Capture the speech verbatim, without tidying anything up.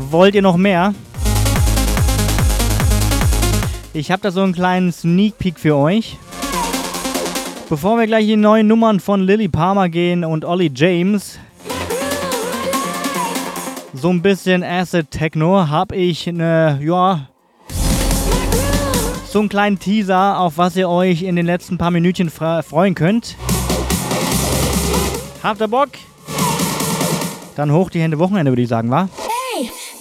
Wollt ihr noch mehr? Ich habe da so einen kleinen Sneak Peek für euch. Bevor wir gleich in die neuen Nummern von Lilly Palmer gehen und Ollie James, so ein bisschen Acid Techno, habe ich eine, ja, so einen kleinen Teaser, auf was ihr euch in den letzten paar Minütchen freuen könnt. Habt ihr Bock? Dann hoch die Hände, Wochenende würde ich sagen, wa?